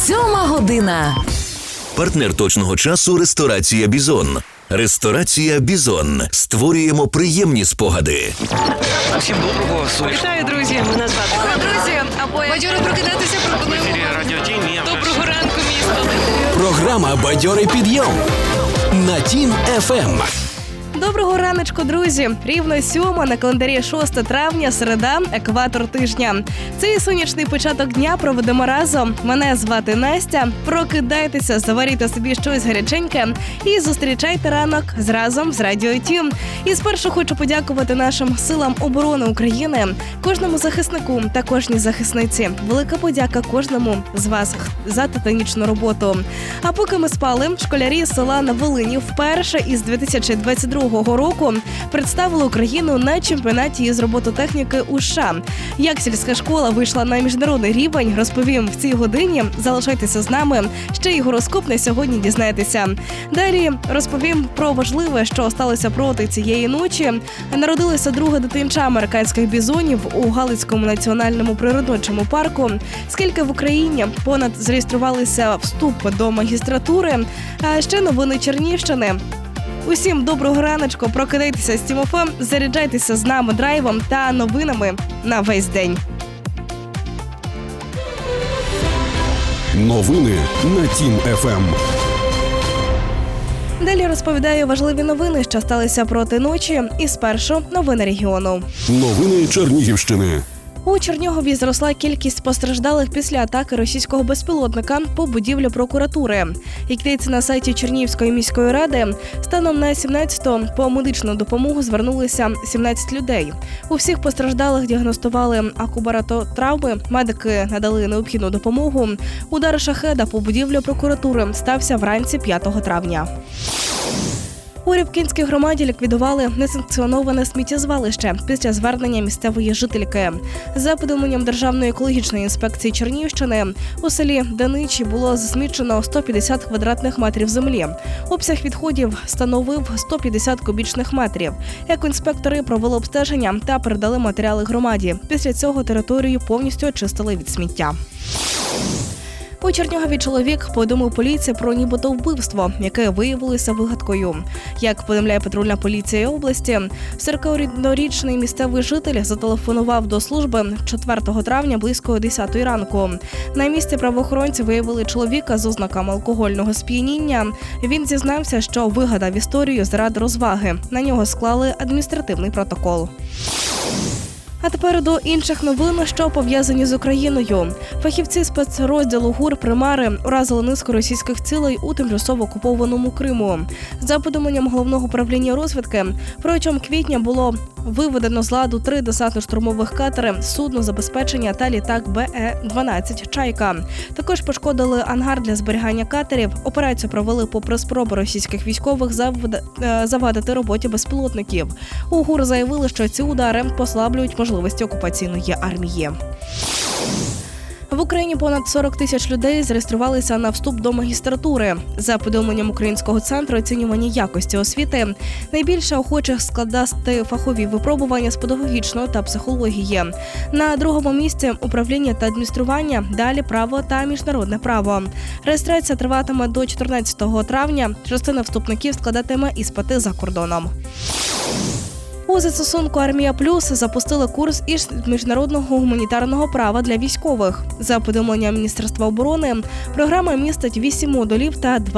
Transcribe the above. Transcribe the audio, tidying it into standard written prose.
7:00. Партнер точного часу – ресторація «Бізон». Ресторація «Бізон». Створюємо приємні спогади. Всім доброго, сонячного. Вітаю, друзі! Мене звати Алло, друзі! Бадьоро прокидатися пропонуємо. Радіо Тім. Доброго ранку, місто! Програма «Бадьорий підйом» на Тім ФМ. Доброго раночку, друзі! Рівно 7:00, на календарі 6 травня, середа, екватор тижня. Цей сонячний початок дня проведемо разом. Мене звати Настя. Прокидайтеся, заваріть собі щось гаряченьке і зустрічайте ранок разом з Радіо Тім. І спершу хочу подякувати нашим силам оборони України, кожному захиснику та кожній захисниці. Велика подяка кожному з вас за титанічну роботу. А поки ми спали, школярі села на Волині вперше із 2022 року представили Україну на чемпіонаті із робототехніки у США. Як сільська школа вийшла на міжнародний рівень, розповім в цій годині. Залишайтеся з нами. Ще й гороскоп на сьогодні дізнаєтеся. Далі розповім про важливе, що сталося проти цієї ночі. Народилося друге дитинча американських бізонів у Галицькому національному природничому парку. Скільки в Україні понад зареєструвалися вступ до магістратури. А ще новини Чернігівщини. Усім доброго раночку, прокидайтеся з Тім ФМ, заряджайтеся з нами драйвом та новинами на весь день. Новини на Тім ФМ. Далі розповідаю важливі новини, що сталися проти ночі. І спершу новини регіону. Новини Чернігівщини. У Чернігові зросла кількість постраждалих після атаки російського безпілотника по будівлі прокуратури. Як йдеться на сайті Чернігівської міської ради, станом на 17-го по медичну допомогу звернулися 17 людей. У всіх постраждалих діагностували акубарототравми, медики надали необхідну допомогу. Удар шахеда по будівлі прокуратури стався вранці 5 травня. У Рябкінській громаді ліквідували несанкціоноване сміттєзвалище після звернення місцевої жительки. За повідомленням Державної екологічної інспекції Чернігівщини, у селі Даничі було засмічено 150 квадратних метрів землі. Обсяг відходів становив 150 кубічних метрів. Екоінспектори провели обстеження та передали матеріали громаді. Після цього територію повністю очистили від сміття. У Чернігові чоловік повідомив поліції про нібито вбивство, яке виявилося вигадкою. Як повідомляє патрульна поліція області, 41-річний місцевий житель зателефонував до служби 4 травня близько 10 ранку. На місці правоохоронці виявили чоловіка з ознаками алкогольного сп'яніння. Він зізнався, що вигадав історію заради розваги. На нього склали адміністративний протокол. А тепер до інших новин, що пов'язані з Україною. Фахівці спецрозділу ГУР «Примари» уразили низку російських цілей у тимчасово окупованому Криму. За повідомленням Головного управління розвідки, протягом квітня було виведено з ладу 3 десантно-штурмових катери, судно забезпечення та літак БЕ-12 «Чайка». Також пошкодили ангар для зберігання катерів. Операцію провели попри спроби російських військових завадити роботі безпілотників. У ГУР заявили, що ці удари послаблюють можливості окупаційної армії. В Україні понад 40 тисяч людей зареєструвалися на вступ до магістратури. За повідомленням Українського центру оцінювання якості освіти, найбільше охочих складати фахові випробування з педагогічної та психології. На другому місці – управління та адміністрування, далі право та міжнародне право. Реєстрація триватиме до 14 травня. Частина вступників складатиме іспити за кордоном. У застосунку «Армія Плюс» запустили курс із міжнародного гуманітарного права для військових. За повідомленням Міністерства оборони, програма містить 8 модулів та